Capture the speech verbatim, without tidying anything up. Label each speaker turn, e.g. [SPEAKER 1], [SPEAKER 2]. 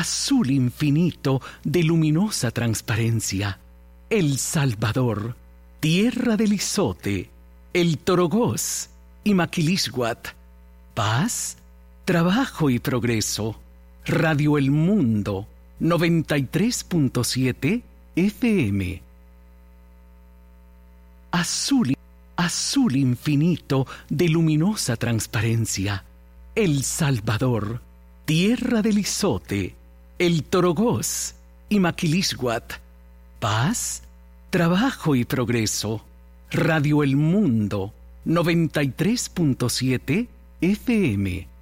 [SPEAKER 1] azul infinito de luminosa transparencia, El Salvador, tierra del Izote, el Torogoz y Maquilisguat, paz, trabajo y progreso. Radio El Mundo, noventa y tres punto siete F M. Azul, azul infinito de luminosa transparencia, El Salvador, tierra del Izote, el Torogoz y Maquilisguat, paz, trabajo y progreso. Radio El Mundo, noventa y tres punto siete F M.